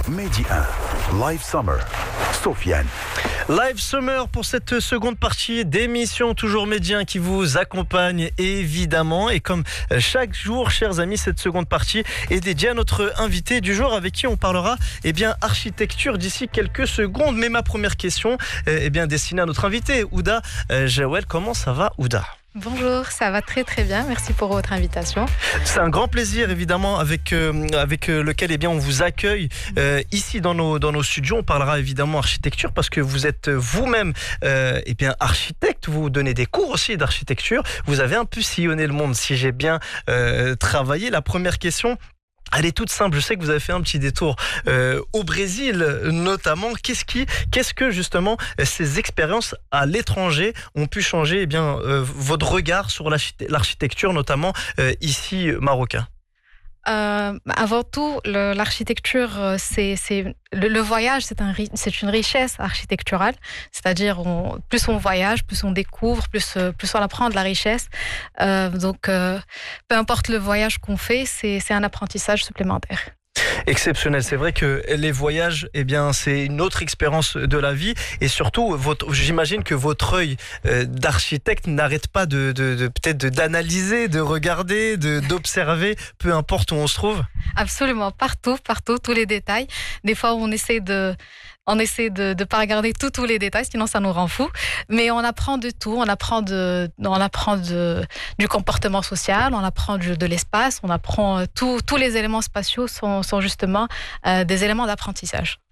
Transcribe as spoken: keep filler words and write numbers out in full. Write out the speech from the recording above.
Mehdi un, Live Summer, Sofiane. Live Summer pour cette seconde partie d'émission Toujours Mehdi un qui vous accompagne évidemment. Et comme chaque jour, chers amis, cette seconde partie est dédiée à notre invité du jour avec qui on parlera eh bien, architecture d'ici quelques secondes. Mais ma première question est bien destinée à notre invité, Ouda Jawel. Comment ça va, Ouda ? Bonjour, ça va très très bien, merci pour votre invitation. C'est un grand plaisir évidemment avec, euh, avec euh, lequel eh bien, on vous accueille euh, ici dans nos, dans nos studios. On parlera évidemment architecture parce que vous êtes vous-même euh, eh bien, architecte, vous donnez des cours aussi d'architecture. Vous avez un peu sillonné le monde si j'ai bien euh, travaillé. La première question, elle est toute simple. Je sais que vous avez fait un petit détour euh, au Brésil notamment. Qu'est-ce qui, qu'est-ce que justement ces expériences à l'étranger ont pu changer eh bien, euh, votre regard sur l'architecture, notamment euh, ici marocain? Euh, avant tout, le, l'architecture, c'est, c'est le, le voyage, c'est, un, c'est une richesse architecturale. C'est-à-dire, on, plus on voyage, plus on découvre, plus, plus on apprend de la richesse. Euh, donc, euh, peu importe le voyage qu'on fait, c'est, c'est un apprentissage supplémentaire. Exceptionnel. C'est vrai que les voyages, eh bien, c'est une autre expérience de la vie. Et surtout, votre, j'imagine que votre œil euh, d'architecte n'arrête pas de, de, de peut-être de, d'analyser, de regarder, de, d'observer, peu importe où on se trouve. Absolument, partout, partout, tous les détails. Des fois, on essaie de... On essaie de ne pas regarder tous tous les détails, sinon ça nous rend fous. Mais on apprend de tout. On apprend, de, on apprend de, du comportement social, on apprend de, de l'espace, on apprend... Tout, tous les éléments spatiaux sont, sont justement euh, des éléments d'apprentissage.